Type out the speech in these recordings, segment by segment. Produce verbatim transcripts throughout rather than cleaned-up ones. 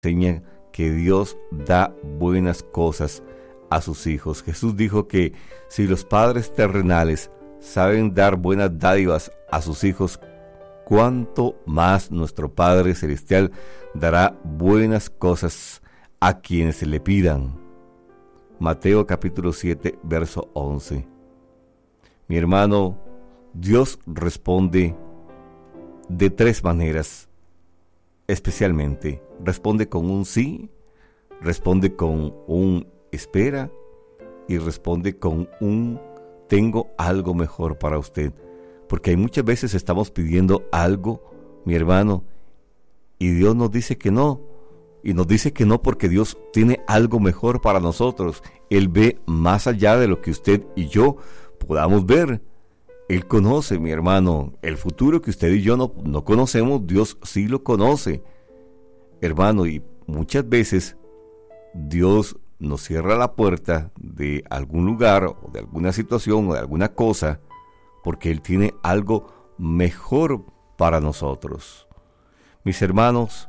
enseña que Dios da buenas cosas a sus hijos. Jesús dijo que si los padres terrenales saben dar buenas dádivas a sus hijos, cuánto más nuestro Padre Celestial dará buenas cosas a quienes se le pidan. Mateo capítulo siete, verso once. Mi hermano, Dios responde de tres maneras, especialmente. Responde con un sí, responde con un espera y responde con un tengo algo mejor para usted. Porque hay muchas veces estamos pidiendo algo, mi hermano, y Dios nos dice que no. Y nos dice que no porque Dios tiene algo mejor para nosotros. Él ve más allá de lo que usted y yo podamos ver. Él conoce, mi hermano, el futuro que usted y yo no, no conocemos, Dios sí lo conoce. Hermano, y muchas veces Dios nos cierra la puerta de algún lugar o de alguna situación o de alguna cosa porque Él tiene algo mejor para nosotros. Mis hermanos,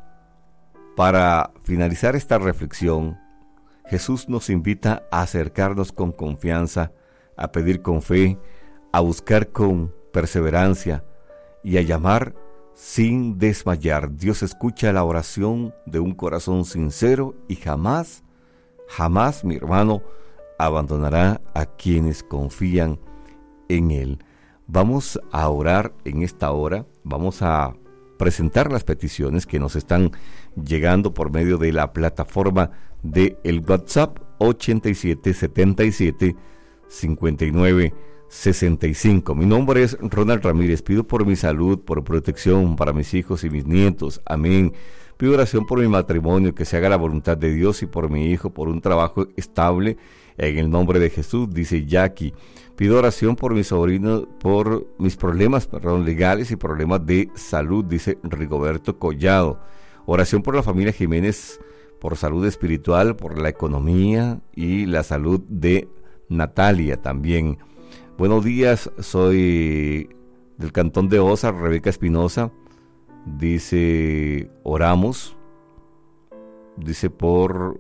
para finalizar esta reflexión, Jesús nos invita a acercarnos con confianza, a pedir con fe, a buscar con perseverancia y a llamar sin desmayar. Dios escucha la oración de un corazón sincero y jamás, jamás, mi hermano, abandonará a quienes confían en Él. Vamos a orar en esta hora, vamos a presentar las peticiones que nos están llegando por medio de la plataforma de el WhatsApp ochenta y siete setenta y siete cincuenta y nueve sesenta y cinco. Mi nombre es Ronald Ramírez. Pido por mi salud, por protección para mis hijos y mis nietos. Amén. Pido oración por mi matrimonio, que se haga la voluntad de Dios, y por mi hijo, por un trabajo estable. En el nombre de Jesús, dice Jackie. Pido oración por mis sobrinos, por mis problemas, perdón, legales y problemas de salud, dice Rigoberto Collado. Oración por la familia Jiménez, por salud espiritual, por la economía y la salud de Natalia también. Buenos días, soy del Cantón de Osa, Rebeca Espinosa. Dice, oramos, dice por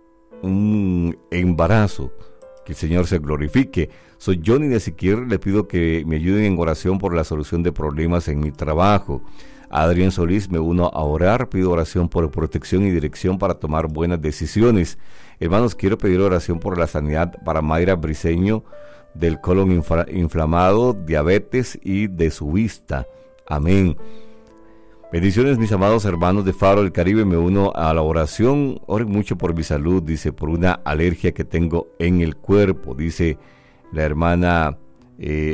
un embarazo, que el Señor se glorifique. Soy Johnny de Siquier, le pido que me ayuden en oración por la solución de problemas en mi trabajo. Adrián Solís, me uno a orar, pido oración por protección y dirección para tomar buenas decisiones. Hermanos, quiero pedir oración por la sanidad para Mayra Briceño, del colon infla, inflamado, diabetes y de su vista. Amén. Bendiciones, mis amados hermanos de Faro del Caribe, me uno a la oración. Oren mucho por mi salud, dice, por una alergia que tengo en el cuerpo, dice la hermana eh,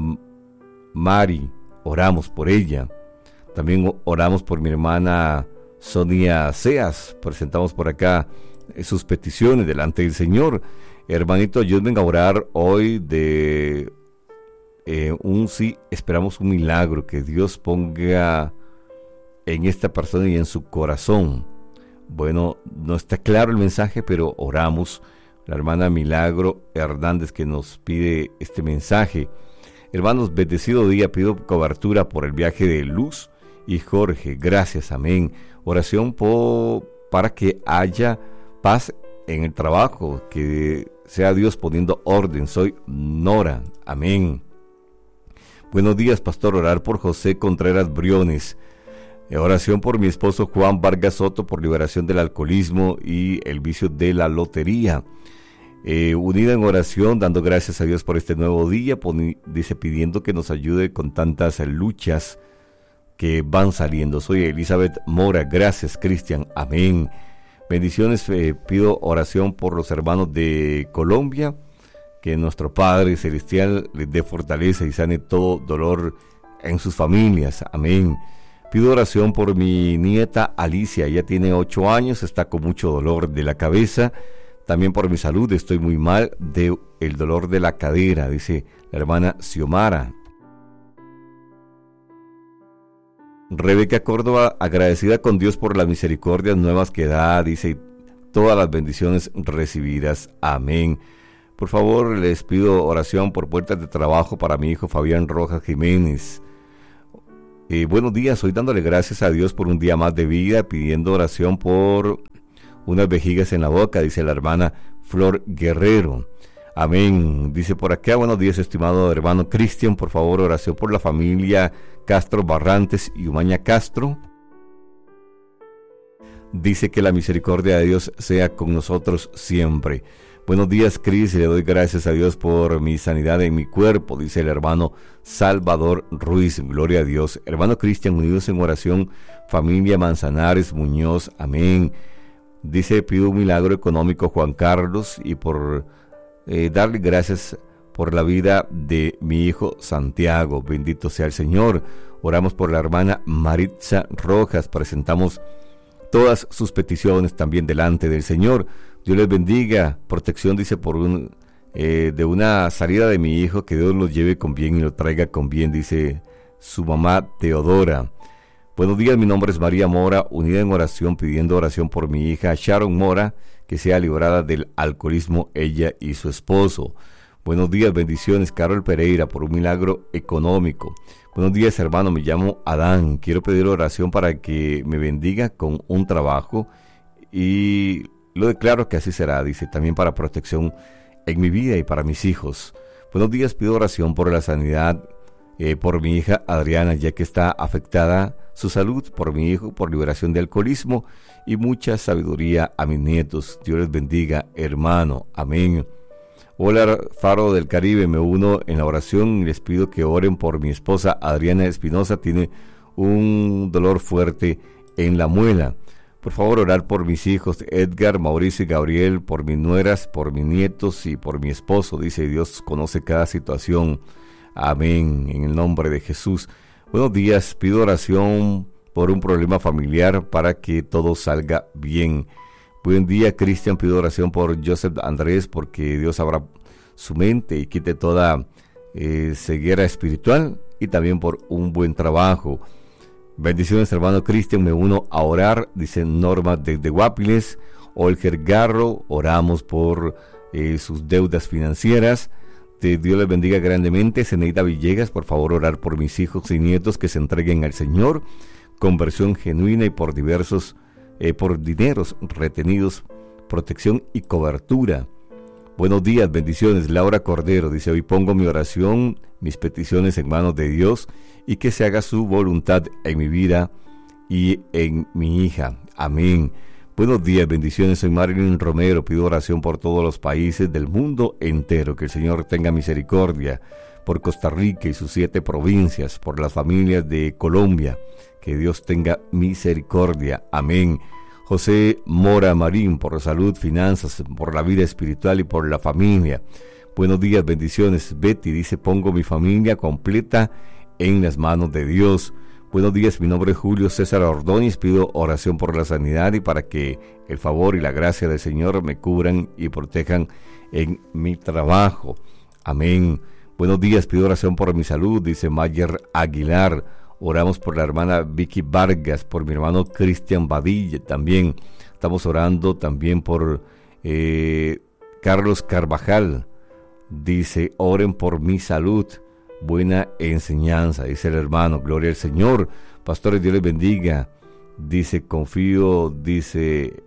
Mari. Oramos por ella. También oramos por mi hermana Sonia Seas. Presentamos por acá eh, sus peticiones delante del Señor. Hermanito, ayúdenme a orar hoy de eh, un sí, esperamos un milagro, que Dios ponga en esta persona y en su corazón. Bueno, no está claro el mensaje, pero oramos. La hermana Milagro Hernández, que nos pide este mensaje. Hermanos, bendecido día, pido cobertura por el viaje de Luz y Jorge. Gracias, amén. Oración por, para que haya paz en el trabajo, que sea Dios poniendo orden. Soy Nora, amén. Buenos días, pastor. Orar por José Contreras Briones. Oración por mi esposo Juan Vargas Soto, por liberación del alcoholismo y el vicio de la lotería. Eh, unida en oración, dando gracias a Dios por este nuevo día, poni, dice, pidiendo que nos ayude con tantas luchas que van saliendo. Soy Elizabeth Mora. Gracias, Cristian. Amén. Bendiciones. Eh, pido oración por los hermanos de Colombia, que nuestro Padre Celestial les dé fortaleza y sane todo dolor en sus familias. Amén. Pido oración por mi nieta Alicia. Ella tiene ocho años, está con mucho dolor de la cabeza. También por mi salud, estoy muy mal de el dolor de la cadera, dice la hermana Xiomara. Rebeca Córdoba, agradecida con Dios por las misericordias nuevas que da, dice, todas las bendiciones recibidas. Amén. Por favor, les pido oración por puertas de trabajo para mi hijo Fabián Rojas Jiménez. Eh, buenos días, hoy dándole gracias a Dios por un día más de vida, pidiendo oración por unas vejigas en la boca, dice la hermana Flor Guerrero. Amén. Dice por acá, buenos días, estimado hermano Cristian, por favor, oración por la familia Castro Barrantes y Umaña Castro. Dice que la misericordia de Dios sea con nosotros siempre. Buenos días, Cris, le doy gracias a Dios por mi sanidad en mi cuerpo, dice el hermano Salvador Ruiz, gloria a Dios. Hermano Cristian, unidos en oración, familia Manzanares Muñoz, amén. Dice, pido un milagro económico, Juan Carlos, y por eh, darle gracias por la vida de mi hijo Santiago, bendito sea el Señor. Oramos por la hermana Maritza Rojas, presentamos todas sus peticiones también delante del Señor. Dios les bendiga, protección, dice, por un, eh, de una salida de mi hijo, que Dios lo lleve con bien y lo traiga con bien, dice su mamá Teodora. Buenos días, mi nombre es María Mora, unida en oración, pidiendo oración por mi hija Sharon Mora, que sea librada del alcoholismo, ella y su esposo. Buenos días, bendiciones, Carol Pereira, por un milagro económico. Buenos días, hermano, me llamo Adán, quiero pedir oración para que me bendiga con un trabajo y lo declaro que así será, dice, también para protección en mi vida y para mis hijos. Buenos días, pido oración por la sanidad, eh, por mi hija Adriana, ya que está afectada su salud, por mi hijo, por liberación de alcoholismo y mucha sabiduría a mis nietos. Dios les bendiga, hermano, amén. Hola, Faro del Caribe, me uno en la oración y les pido que oren por mi esposa Adriana Espinosa, tiene un dolor fuerte en la muela. Por favor, orar por mis hijos Edgar, Mauricio y Gabriel, por mis nueras, por mis nietos y por mi esposo. Dice, Dios conoce cada situación. Amén, en el nombre de Jesús. Buenos días, pido oración por un problema familiar para que todo salga bien. Buen día, Cristian, pido oración por Joseph Andrés, porque Dios abra su mente y quite toda eh, ceguera espiritual, y también por un buen trabajo. Bendiciones, hermano Cristian, me uno a orar, dice Norma desde Guapiles. Olger Garro, oramos por eh, sus deudas financieras. De Dios les bendiga grandemente. Zeneida Villegas, por favor, orar por mis hijos y nietos que se entreguen al Señor. Conversión genuina y por diversos, eh, por dineros retenidos, protección y cobertura. Buenos días, bendiciones. Laura Cordero dice, hoy pongo mi oración, mis peticiones en manos de Dios, y que se haga su voluntad en mi vida y en mi hija. Amén. Buenos días, bendiciones. Soy Marilyn Romero. Pido oración por todos los países del mundo entero. Que el Señor tenga misericordia por Costa Rica y sus siete provincias, por las familias de Colombia. Que Dios tenga misericordia. Amén. José Mora Marín, por salud, finanzas, por la vida espiritual y por la familia. Buenos días, bendiciones. Betty dice, pongo mi familia completa en las manos de Dios. Buenos días, mi nombre es Julio César Ordóñez, pido oración por la sanidad y para que el favor y la gracia del Señor me cubran y protejan en mi trabajo. Amén. Buenos días, pido oración por mi salud, dice Mayer Aguilar. Oramos por la hermana Vicky Vargas, por mi hermano Cristian Badilla también. Estamos orando también por eh, Carlos Carvajal. Dice, oren por mi salud. Buena enseñanza, dice el hermano, gloria al Señor. Pastores, Dios les bendiga. Dice, confío, dice,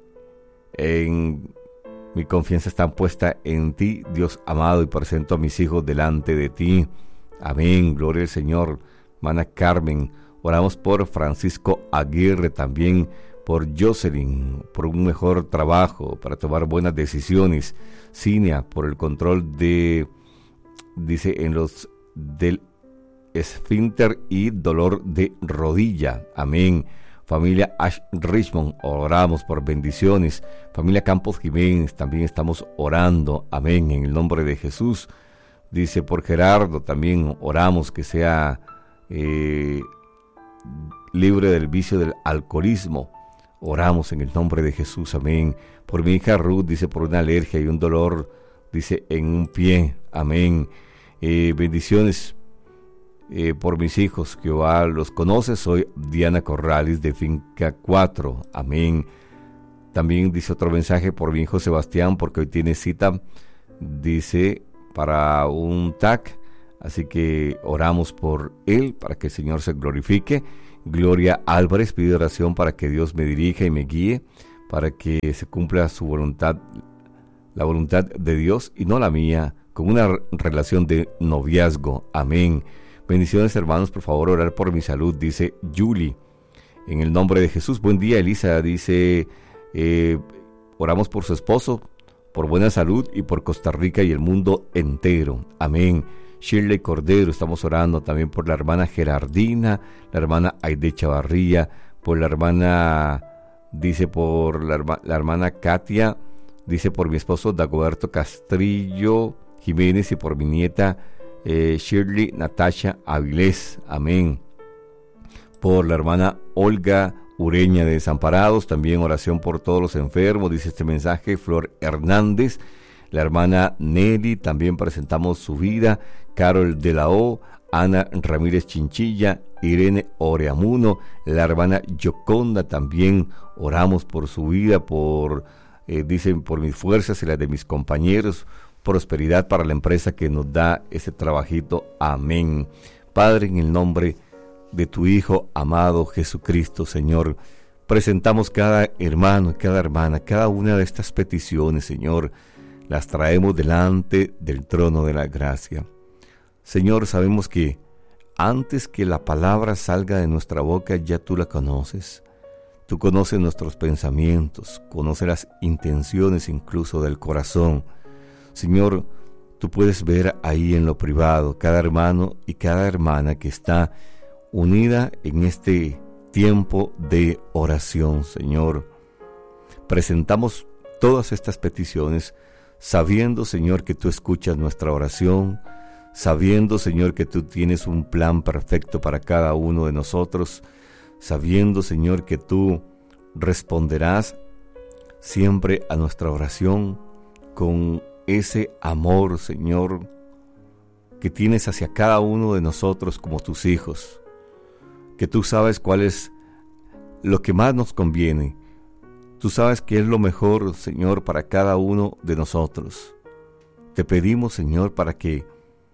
en mi confianza está puesta en ti, Dios amado, y presento a mis hijos delante de ti. Amén, gloria al Señor. Hermana Carmen, oramos por Francisco Aguirre también, por Jocelyn, por un mejor trabajo, para tomar buenas decisiones. Cinia, por el control de, dice, en los del esfínter y dolor de rodilla. Amén. Familia Ash Richmond, oramos por bendiciones. Familia Campos Jiménez, también estamos orando. Amén, en el nombre de Jesús. Dice por Gerardo, también oramos que sea eh, libre del vicio del alcoholismo. Oramos en el nombre de Jesús, amén. Por mi hija Ruth, dice, por una alergia y un dolor, dice, en un pie. Amén. Eh, bendiciones eh, por mis hijos, Jehová los conoce. Soy Diana Corrales de Finca cuatro. Amén. También dice otro mensaje por mi hijo Sebastián, porque hoy tiene cita, dice, para un T A C. Así que oramos por él para que el Señor se glorifique. Gloria Álvarez pide oración para que Dios me dirija y me guíe, para que se cumpla su voluntad, la voluntad de Dios y no la mía, con una relación de noviazgo. Amén. Bendiciones, hermanos, por favor, orar por mi salud, dice Julie. En el nombre de Jesús. Buen día, Elisa, dice, eh, oramos por su esposo, por buena salud y por Costa Rica y el mundo entero. Amén. Shirley Cordero, estamos orando también por la hermana Gerardina, la hermana Aide Chavarría, por la hermana, dice por la, herma, la hermana Katia, dice por mi esposo Dagoberto Castrillo Jiménez y por mi nieta eh, Shirley Natasha Avilés. Amén. Por la hermana Olga Ureña de Desamparados, también oración por todos los enfermos, dice este mensaje, Flor Hernández. La hermana Nelly, también presentamos su vida, Carol de la O, Ana Ramírez Chinchilla, Irene Oreamuno, la hermana Yoconda, también oramos por su vida, por, eh, dicen, por mis fuerzas y las de mis compañeros, prosperidad para la empresa que nos da ese trabajito. Amén. Padre, en el nombre de tu Hijo amado Jesucristo, Señor, presentamos cada hermano, cada hermana, cada una de estas peticiones, Señor, las traemos delante del trono de la gracia. Señor, sabemos que antes que la palabra salga de nuestra boca, ya tú la conoces. Tú conoces nuestros pensamientos, conoces las intenciones incluso del corazón. Señor, tú puedes ver ahí en lo privado cada hermano y cada hermana que está unida en este tiempo de oración, Señor. Presentamos todas estas peticiones sabiendo, Señor, que tú escuchas nuestra oración, sabiendo, Señor, que tú tienes un plan perfecto para cada uno de nosotros, sabiendo, Señor, que tú responderás siempre a nuestra oración con ese amor, Señor, que tienes hacia cada uno de nosotros como tus hijos, que tú sabes cuál es lo que más nos conviene. Tú sabes que es lo mejor, Señor, para cada uno de nosotros. Te pedimos, Señor, para que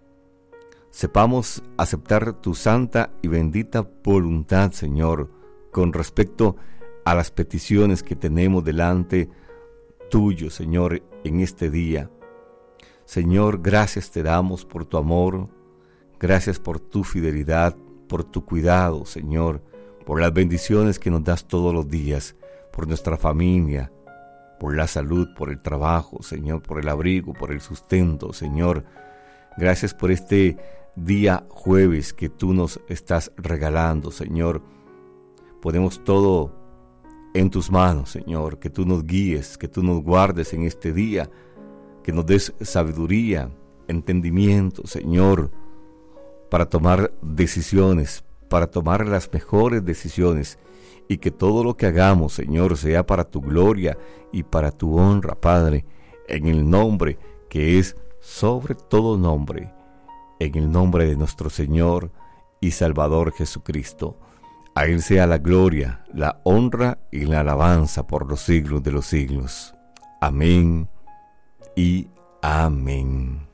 sepamos aceptar tu santa y bendita voluntad, Señor, con respecto a las peticiones que tenemos delante tuyo, Señor, en este día. Señor, gracias te damos por tu amor, gracias por tu fidelidad, por tu cuidado, Señor, por las bendiciones que nos das todos los días, por nuestra familia, por la salud, por el trabajo, Señor, por el abrigo, por el sustento, Señor. Gracias por este día jueves que tú nos estás regalando, Señor. Ponemos todo en tus manos, Señor, que tú nos guíes, que tú nos guardes en este día, que nos des sabiduría, entendimiento, Señor, para tomar decisiones, para tomar las mejores decisiones, y que todo lo que hagamos, Señor, sea para tu gloria y para tu honra, Padre, en el nombre que es sobre todo nombre, en el nombre de nuestro Señor y Salvador Jesucristo. A Él sea la gloria, la honra y la alabanza por los siglos de los siglos. Amén y amén.